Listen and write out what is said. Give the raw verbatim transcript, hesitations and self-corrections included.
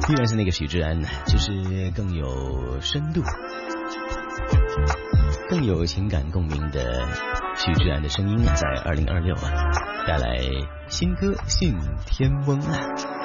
依然是那个许志安，就是更有深度、更有情感共鸣的许志安的声音，在二零二六啊带来新歌《信天翁》啊。